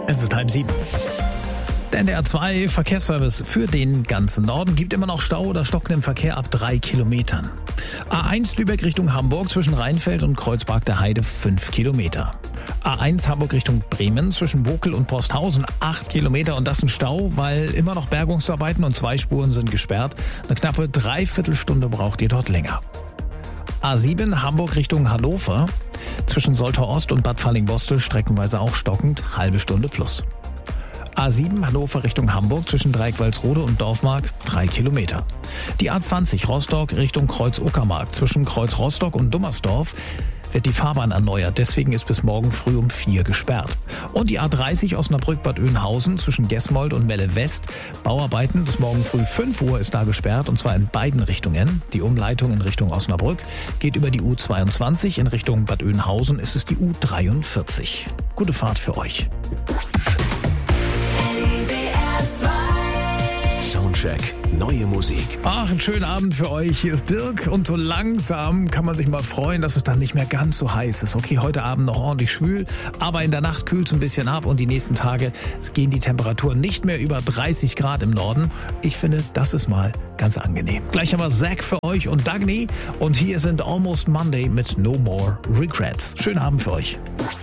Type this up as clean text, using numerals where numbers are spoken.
Es ist 6:30. Der NDR 2 Verkehrsservice für den ganzen Norden gibt immer noch Stau oder stockenden Verkehr ab 3 Kilometern. A1 Lübeck Richtung Hamburg zwischen Rheinfeld und Kreuzberg der Heide 5 Kilometer. A1 Hamburg Richtung Bremen zwischen Bokel und Posthausen 8 Kilometer und das ein Stau, weil immer noch Bergungsarbeiten und 2 Spuren sind gesperrt. Eine knappe Dreiviertelstunde braucht ihr dort länger. A7 Hamburg Richtung Hannover zwischen Soltau Ost und Bad Fallingbostel streckenweise auch stockend, halbe Stunde plus. A7 Hannover Richtung Hamburg zwischen Dreieck-Walsrode und Dorfmark 3 Kilometer. Die A20 Rostock Richtung Kreuz-Uckermark zwischen Kreuz Rostock und Dummersdorf wird die Fahrbahn erneuert. Deswegen ist bis morgen früh um 4 gesperrt. Und die A30 Osnabrück-Bad Oeynhausen zwischen Gesmold und Melle West. Bauarbeiten bis morgen früh 5 Uhr ist da gesperrt und zwar in beiden Richtungen. Die Umleitung in Richtung Osnabrück geht über die U22. In Richtung Bad Oeynhausen ist es die U43. Gute Fahrt für euch. Soundcheck, neue Musik. Ach, einen schönen Abend für euch. Hier ist Dirk und so langsam kann man sich mal freuen, dass es dann nicht mehr ganz so heiß ist. Okay, heute Abend noch ordentlich schwül, aber in der Nacht kühlt es ein bisschen ab und die nächsten Tage gehen die Temperaturen nicht mehr über 30 Grad im Norden. Ich finde, das ist mal ganz angenehm. Gleich haben wir Zack für euch und Dagny und hier sind Almost Monday mit No More Regrets. Schönen Abend für euch.